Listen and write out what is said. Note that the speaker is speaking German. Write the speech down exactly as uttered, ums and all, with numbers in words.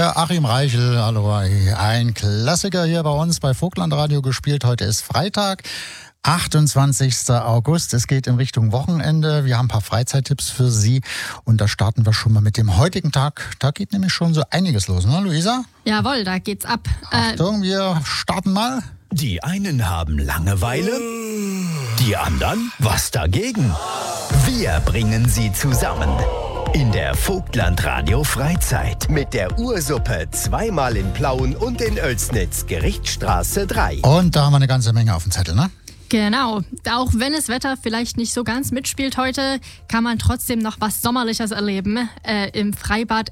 Der Achim Reichel, hallo, ein Klassiker hier bei uns bei Vogtlandradio gespielt. Heute ist Freitag, achtundzwanzigster August. Es geht in Richtung Wochenende. Wir haben ein paar Freizeittipps für Sie und da starten wir schon mal mit dem heutigen Tag. Da geht nämlich schon so einiges los, ne, Luisa? Jawohl, da geht's ab. Achtung, äh, wir starten mal. Die einen haben Langeweile, die anderen was dagegen. Wir bringen sie zusammen. In der Vogtlandradio Freizeit mit der Ursuppe zweimal in Plauen und in Oelsnitz, Gerichtsstraße drei. Und da haben wir eine ganze Menge auf dem Zettel, ne? Genau. Auch wenn das Wetter vielleicht nicht so ganz mitspielt heute, kann man trotzdem noch was Sommerliches erleben. Äh, Im Freibad